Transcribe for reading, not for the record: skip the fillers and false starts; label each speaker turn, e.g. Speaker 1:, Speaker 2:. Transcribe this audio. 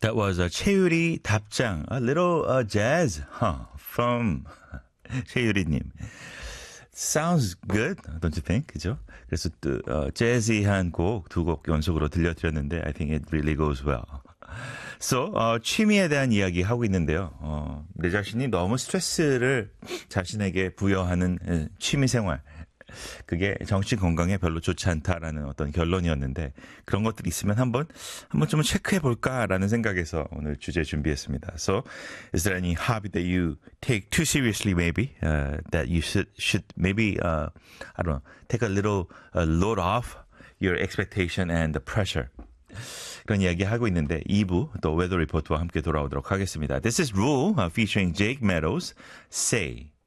Speaker 1: That was 최유리 답장. A little jazz from 최유리님. Sounds good, don't you think? 그죠? 그래서 또 재즈한 곡 두 곡 연속으로 들려드렸는데 I think it really goes well. So, 취미에 대한 이야기 하고 있는데요. 내 자신이 너무 스트레스를 자신에게 부여하는 취미 생활. 그게 정신 건강에 별로 좋지 않다라는 어떤 결론이었는데 그런 것들이 있으면 한번 좀 체크해 볼까라는 생각에서 오늘 주제 준비했습니다. So, is there any hobby that you take too seriously maybe? That you should maybe, I don't know, take a little load off your expectation and the pressure. 그런 이야기 하고 있는데 2부 또 웨더 리포트와 함께 돌아오도록 하겠습니다. This is Rule featuring Jake Meadows, Say.